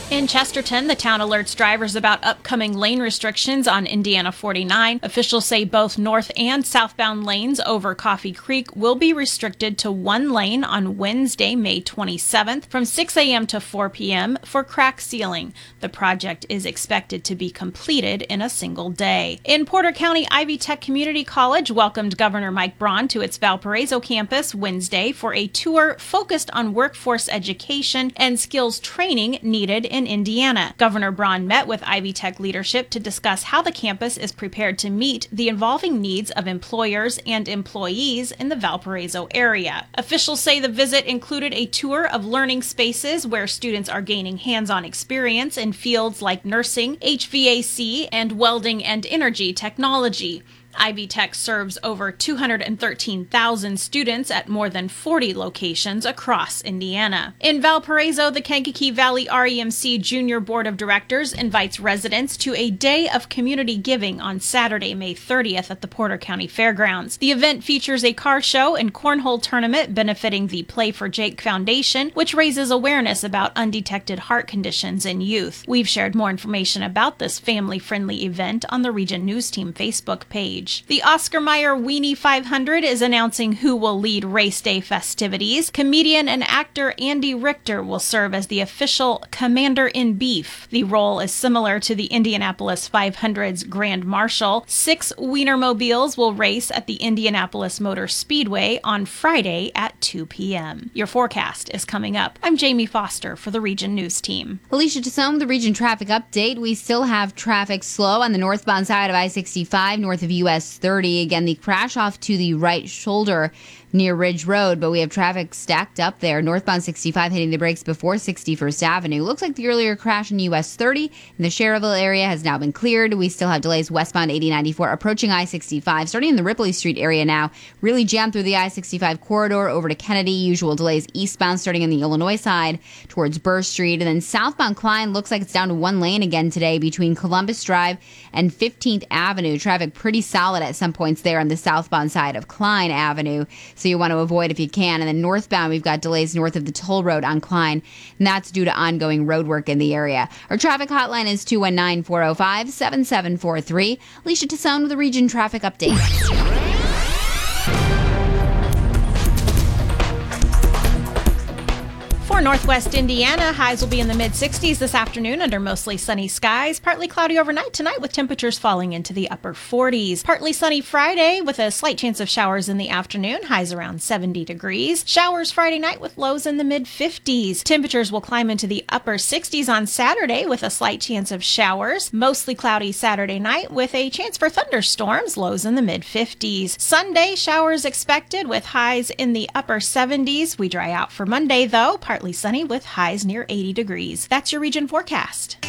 In Chesterton, the town alerts drivers about upcoming lane restrictions on Indiana 49. Officials say both north and southbound lanes over Coffee Creek will be restricted to one lane on Wednesday, May 27th from 6 a.m. to 4 p.m. for crack sealing. The project is expected to be completed in a single day. In Porter County, Ivy Tech Community College welcomed Governor Mike Braun to its Valparaiso campus Wednesday for a tour focused on workforce education and skills training needed in Indiana. Governor Braun met with Ivy Tech leadership to discuss how the campus is prepared to meet the evolving needs of employers and employees in the Valparaiso area. Officials say the visit included a tour of learning spaces where students are gaining hands-on experience in fields like nursing, HVAC, and welding and energy technology. Ivy Tech serves over 213,000 students at more than 40 locations across Indiana. In Valparaiso, the Kankakee Valley REMC Junior Board of Directors invites residents to a day of community giving on Saturday, May 30th at the Porter County Fairgrounds. The event features a car show and cornhole tournament benefiting the Play for Jake Foundation, which raises awareness about undetected heart conditions in youth. We've shared more information about this family-friendly event on the Region News Team Facebook page. The Oscar Mayer Weenie 500 is announcing who will lead race day festivities. Comedian and actor Andy Richter will serve as the official commander-in-chief. The role is similar to the Indianapolis 500's Grand Marshal. 6 Wienermobiles will race at the Indianapolis Motor Speedway on Friday at 2 p.m. Your forecast is coming up. I'm Jamie Foster for the Region News Team. Alicia Tasome, the Region Traffic Update. We still have traffic slow on the northbound side of I-65 north of US 30. Again, the crash off to the right shoulder near Ridge Road, but we have traffic stacked up there. Northbound 65 hitting the brakes before 61st Avenue. Looks like the earlier crash in US 30 in the Cherville area has now been cleared. We still have delays westbound 8094 approaching I-65, starting in the Ripley Street area now. Really jammed through the I-65 corridor over to Kennedy. Usual delays eastbound starting in the Illinois side towards Burr Street. And then southbound Klein looks like it's down to one lane again today between Columbus Drive and 15th Avenue. Traffic pretty solid at some points there on the southbound side of Klein Avenue, so you want to avoid if you can. And then northbound, we've got delays north of the toll road on Klein, and that's due to ongoing road work in the area. Our traffic hotline is 219-405-7743. Alicia Tasone with the Region Traffic Update. For Northwest Indiana, highs will be in the mid-60s this afternoon under mostly sunny skies. Partly cloudy overnight tonight with temperatures falling into the upper 40s. Partly sunny Friday with a slight chance of showers in the afternoon. Highs around 70 degrees. Showers Friday night with lows in the mid-50s. Temperatures will climb into the upper 60s on Saturday with a slight chance of showers. Mostly cloudy Saturday night with a chance for thunderstorms. Lows in the mid-50s. Sunday, showers expected with highs in the upper 70s. We dry out for Monday, though. Partly sunny with highs near 80 degrees. That's your region forecast.